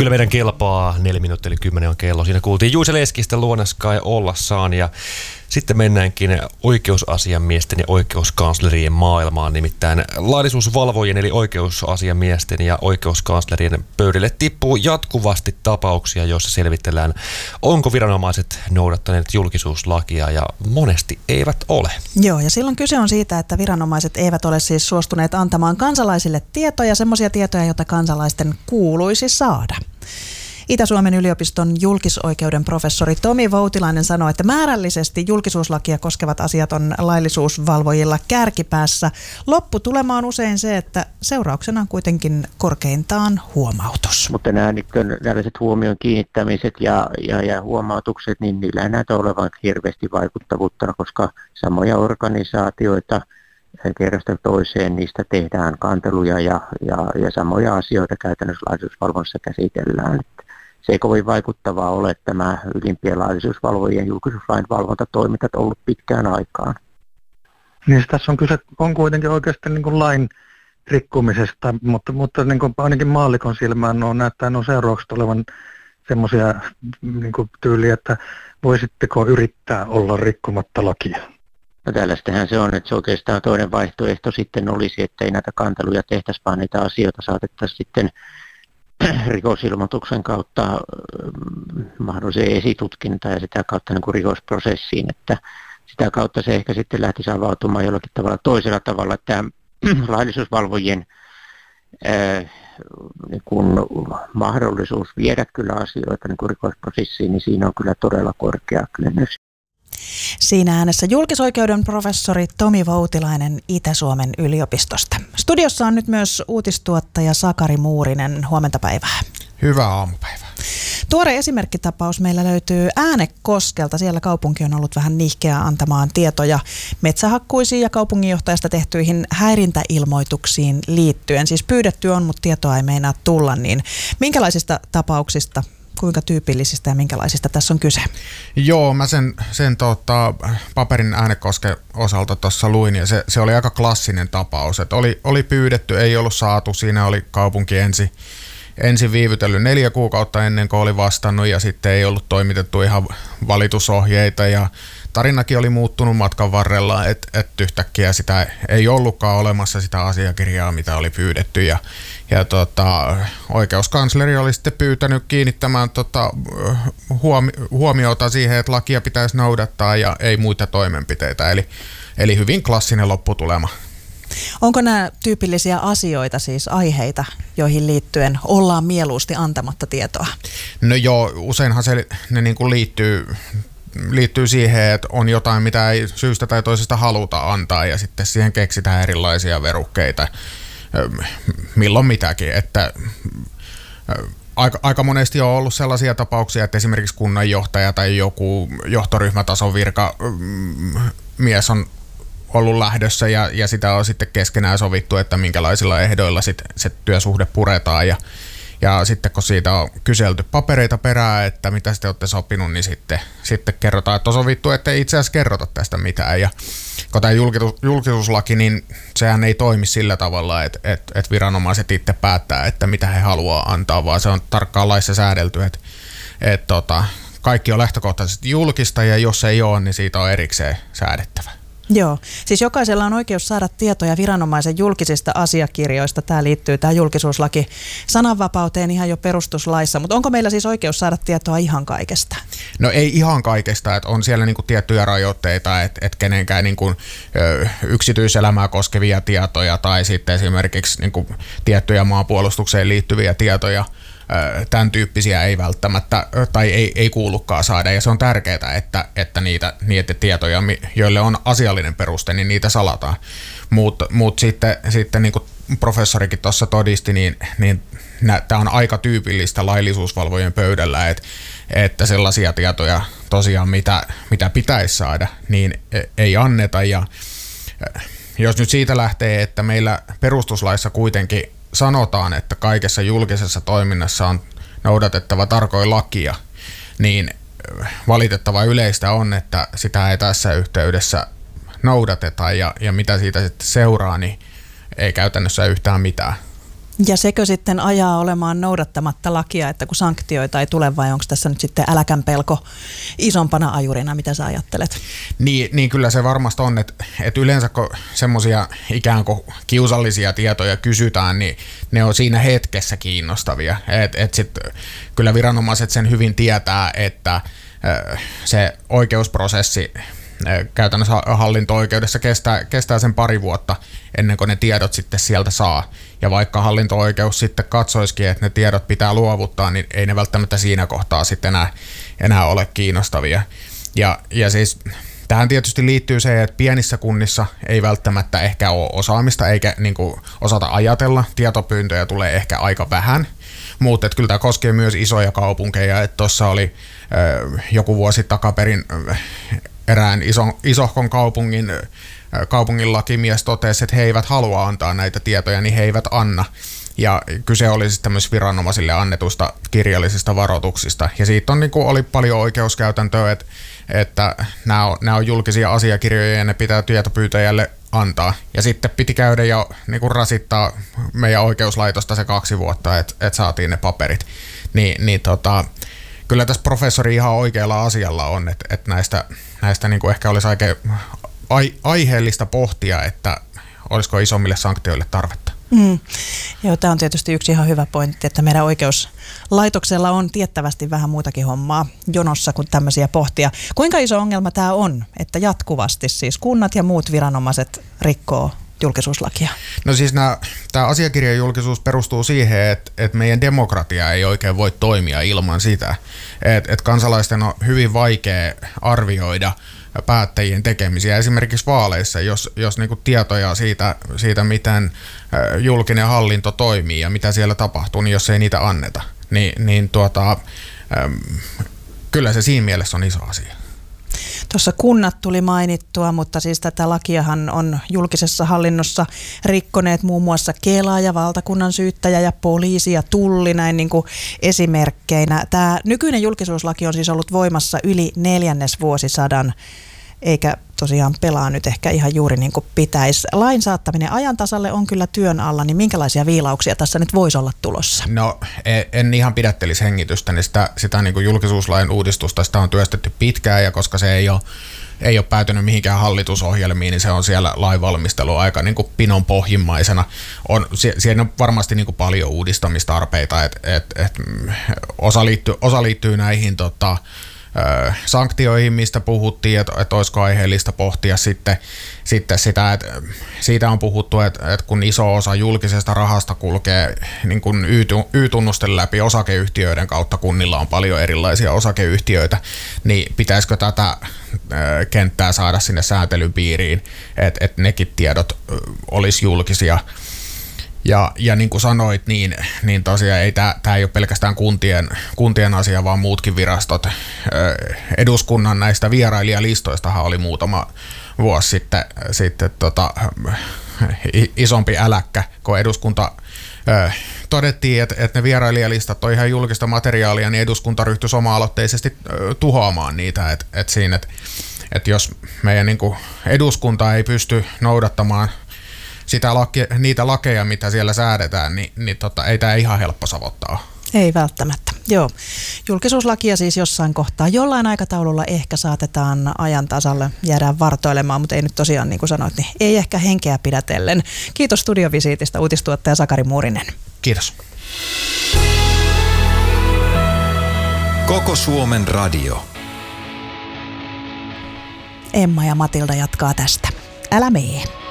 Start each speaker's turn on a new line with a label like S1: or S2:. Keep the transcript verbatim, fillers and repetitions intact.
S1: Kyllä meidän kelpaa, neljä minuuttia eli kymmenen on kello. Siinä kuultiin Juise Leskistä Luonaskai ollassaan ja sitten mennäänkin oikeusasiamiesten ja oikeuskanslerien maailmaan. Nimittäin laillisuusvalvojien eli oikeusasiamiesten ja oikeuskanslerien pöydälle tippuu jatkuvasti tapauksia, joissa selvitellään, onko viranomaiset noudattaneet julkisuuslakia ja monesti eivät ole.
S2: Joo, ja silloin kyse on siitä, että viranomaiset eivät ole siis suostuneet antamaan kansalaisille tietoja, semmoisia tietoja, joita kansalaisten kuuluisi saada. Itä-Suomen yliopiston julkisoikeuden professori Tomi Voutilainen sanoi, että määrällisesti julkisuuslakia koskevat asiat on laillisuusvalvojilla kärkipäässä. Lopputulema on usein se, että seurauksena on kuitenkin korkeintaan huomautus.
S3: Mutta nämä tällaiset huomion kiinnittämiset ja, ja, ja huomautukset, niin niillä ei näytä olevan hirveästi vaikuttavuutta, koska samoja organisaatioita kerrasta toiseen niistä tehdään kanteluja ja, ja, ja samoja asioita käytännössä laillisuusvalvonnassa käsitellään. Se ei kovin vaikuttavaa ole tämä ylimpien laillisuusvalvojien julkisuuslain valvontatoimintat ollut pitkään aikaan.
S4: Niin tässä on kyse, on kuitenkin oikeasti niin kuin lain rikkomisesta, mutta, mutta niin kuin ainakin maallikon silmään on, näyttää nuo seuraukset olevan semmoisia niin kuin tyyliä, että voisitteko yrittää olla rikkomatta lakia?
S3: No tällaistähän se on, että se oikeastaan toinen vaihtoehto sitten olisi, että ei näitä kanteluja tehtäisi, vaan niitä asioita saatettaisiin sitten rikosilmoituksen kautta mahdolliseen esitutkintaan ja sitä kautta niin kuin rikosprosessiin, että sitä kautta se ehkä sitten lähtisi avautumaan jollakin tavalla toisella tavalla, että laillisuusvalvojien ää, niin kuin mahdollisuus viedä kyllä asioita niin kuin rikosprosessiin, niin siinä on kyllä todella korkea kynnys.
S2: Siinä äänessä julkisoikeuden professori Tomi Voutilainen Itä-Suomen yliopistosta. Studiossa on nyt myös uutistuottaja Sakari Muurinen. Huomenta päivää.
S5: Hyvää aamupäivää.
S2: Tuore esimerkkitapaus meillä löytyy Äänekoskelta. Siellä kaupunki on ollut vähän nihkeä antamaan tietoja metsähakkuisiin ja kaupunginjohtajasta tehtyihin häirintäilmoituksiin liittyen. Siis pyydetty on, mutta tietoa ei meinaa tulla. Niin minkälaisista tapauksista, kuinka tyypillisistä ja minkälaisista tässä on kyse?
S5: Joo, mä sen, sen tota, paperin Äänekosken osalta tuossa luin ja se, se oli aika klassinen tapaus. Et oli, oli pyydetty, ei ollut saatu, siinä oli kaupunki ensin ensin viivytellyt neljä kuukautta ennen kuin oli vastannut ja sitten ei ollut toimitettu ihan valitusohjeita ja tarinakin oli muuttunut matkan varrella, että et yhtäkkiä sitä ei ollutkaan olemassa sitä asiakirjaa, mitä oli pyydetty ja, ja tota, oikeuskansleri oli sitten pyytänyt kiinnittämään tota, huomi, huomiota siihen, että lakia pitäisi noudattaa ja ei muita toimenpiteitä, eli, eli hyvin klassinen lopputulema.
S2: Onko nämä tyypillisiä asioita, siis aiheita, joihin liittyen ollaan mieluusti antamatta tietoa?
S5: No joo, useinhan se ne niin kuin liittyy, liittyy siihen, että on jotain, mitä ei syystä tai toisesta haluta antaa ja sitten siihen keksitään erilaisia verukkeita, milloin mitäkin. Että aika, aika monesti on ollut sellaisia tapauksia, että esimerkiksi kunnanjohtaja tai joku johtoryhmätason virkamies on ollut lähdössä ja, ja sitä on sitten keskenään sovittu, että minkälaisilla ehdoilla sit, se työsuhde puretaan ja, ja sitten kun siitä on kyselty papereita perään, että mitä te olette sopinut, niin sitten, sitten kerrotaan, että on sovittu, että ei itse asiassa kerrota tästä mitään ja kun tämä julkisuus, julkisuuslaki, niin sehän ei toimi sillä tavalla, että, että, että viranomaiset itse päättää, että mitä he haluaa antaa, vaan se on tarkkaan laissa säädelty, että, että tota, kaikki on lähtökohtaisesti julkista ja jos ei ole, niin siitä on erikseen säädettävä.
S2: Joo, siis jokaisella on oikeus saada tietoja viranomaisen julkisista asiakirjoista. Tämä liittyy tämä julkisuuslaki sananvapauteen ihan jo perustuslaissa, mutta onko meillä siis oikeus saada tietoa ihan kaikesta?
S5: No ei ihan kaikesta, että on siellä niinku tiettyjä rajoitteita, että et kenenkään niinku, ö, yksityiselämää koskevia tietoja tai sitten esimerkiksi niinku tiettyjä maanpuolustukseen liittyviä tietoja, tämän tyyppisiä ei välttämättä tai ei, ei kuulukaan saada ja se on tärkeää, että, että niitä, niitä tietoja, joille on asiallinen peruste, niin niitä salataan. Mutta mut sitten, sitten niin kuin professorikin tuossa todisti, niin, niin tämä on aika tyypillistä laillisuusvalvojen pöydällä, että, että sellaisia tietoja tosiaan mitä, mitä pitäisi saada, niin ei anneta ja jos nyt siitä lähtee, että meillä perustuslaissa kuitenkin sanotaan, että kaikessa julkisessa toiminnassa on noudatettava tarkoin lakia, niin valitettava yleistä on, että sitä ei tässä yhteydessä noudateta ja, ja mitä siitä sitten seuraa, niin ei käytännössä yhtään mitään.
S2: Ja sekö sitten ajaa olemaan noudattamatta lakia, että kun sanktioita ei tule, vai onko tässä nyt sitten äläkän pelko isompana ajurina, mitä sä ajattelet?
S5: Niin, niin kyllä se varmasti on, että, että yleensä kun semmoisia ikään kuin kiusallisia tietoja kysytään, niin ne on siinä hetkessä kiinnostavia. Et, et sit, kyllä viranomaiset sen hyvin tietää, että se oikeusprosessi käytännössä hallinto-oikeudessa kestää, kestää sen pari vuotta ennen kuin ne tiedot sitten sieltä saa. Ja vaikka hallinto-oikeus sitten katsoisikin, että ne tiedot pitää luovuttaa, niin ei ne välttämättä siinä kohtaa sitten enää, enää ole kiinnostavia. Ja, ja siis tähän tietysti liittyy se, että pienissä kunnissa ei välttämättä ehkä ole osaamista eikä niin kuin osata ajatella. Tietopyyntöjä tulee ehkä aika vähän, mutta kyllä tämä koskee myös isoja kaupunkeja. Tuossa oli äh, joku vuosi takaperin äh, erään ison, isohkon kaupungin, kaupungin lakimies totesi, että he eivät halua antaa näitä tietoja, niin he eivät anna. Ja kyse oli siis tämmöisistä viranomaisille annetusta kirjallisista varoituksista. Ja siitä on, niin kuin, oli paljon oikeuskäytäntöä, että, että nämä, on, nämä on julkisia asiakirjoja ja ne pitää tietopyytäjälle antaa. Ja sitten piti käydä ja niin kuin rasittaa meidän oikeuslaitosta se kaksi vuotta, että, että saatiin ne paperit. Niin, niin tota... Kyllä tässä professori ihan oikealla asialla on, että, että näistä, näistä niin kuin ehkä olisi aika ai, aiheellista pohtia, että olisiko isommille sanktioille tarvetta.
S2: Mm. Joo, tämä on tietysti yksi ihan hyvä pointti, että meidän oikeuslaitoksella on tiettävästi vähän muutakin hommaa jonossa kuin tämmöisiä pohtia. Kuinka iso ongelma tämä on, että jatkuvasti siis kunnat ja muut viranomaiset rikkoo julkisuuslakia?
S5: No siis tämä asiakirjan julkisuus perustuu siihen, että, että meidän demokratia ei oikein voi toimia ilman sitä. Että, että kansalaisten on hyvin vaikea arvioida päättäjien tekemisiä. Esimerkiksi vaaleissa, jos, jos niinku tietoja siitä, siitä, miten julkinen hallinto toimii ja mitä siellä tapahtuu, niin jos ei niitä anneta, niin, niin tuota, kyllä se siinä mielessä on iso asia.
S2: Tuossa kunnat tuli mainittua, mutta siis tätä lakiahan on julkisessa hallinnossa rikkoneet muun muassa Kela ja valtakunnan syyttäjä ja poliisi ja tulli näin niin kuin esimerkkeinä. Tämä nykyinen julkisuuslaki on siis ollut voimassa yli neljännesvuosisadan, eikä tosiaan pelaa nyt ehkä ihan juuri niin kuin pitäisi. Lain saattaminen ajan tasalle on kyllä työn alla, niin minkälaisia viilauksia tässä nyt voisi olla tulossa?
S5: No en ihan pidättelisi hengitystä, niin sitä, sitä niin kuin julkisuuslain uudistusta sitä on työstetty pitkään, ja koska se ei ole, ei ole päätynyt mihinkään hallitusohjelmiin, niin se on siellä lainvalmistelu aika niin kuin pinon pohjimmaisena. On, siinä on varmasti niin kuin paljon uudistamistarpeita, että et, et, osa, liittyy, osa liittyy näihin tota, sanktioihin, mistä puhuttiin, että, että olisiko aiheellista pohtia sitten, sitten sitä, että siitä on puhuttu, että, että kun iso osa julkisesta rahasta kulkee niin kuin Y-tunnusten läpi osakeyhtiöiden kautta, kunnilla on paljon erilaisia osakeyhtiöitä, niin pitäisikö tätä kenttää saada sinne sääntelyn piiriin, että, että nekin tiedot olisi julkisia. Ja, ja niin kuin sanoit, niin, niin tosiaan ei tämä ei ole pelkästään kuntien, kuntien asia, vaan muutkin virastot. Eduskunnan näistä vierailijalistoistahan oli muutama vuosi sitten, sitten tota, isompi äläkkä, kun eduskunta todettiin, että, että ne vierailijalistat on ihan julkista materiaalia, niin eduskunta ryhtyi oma-aloitteisesti tuhoamaan niitä. Että, että siinä, että, että jos meidän niin kuin eduskunta ei pysty noudattamaan sitä laki, niitä lakeja, mitä siellä säädetään, niin, niin tota, ei tämä ihan helppo savottaa.
S2: Ei välttämättä, joo. Julkisuuslakia siis jossain kohtaa jollain aikataululla ehkä saatetaan ajan tasalle, jäädään vartoilemaan, mutta ei nyt tosiaan, niin kuin sanoit, niin ei ehkä henkeä pidätellen. Kiitos studiovisiitistä uutistuottaja Sakari Muurinen.
S5: Kiitos.
S6: Koko Suomen radio.
S2: Emma ja Matilda jatkaa tästä. Älä mee.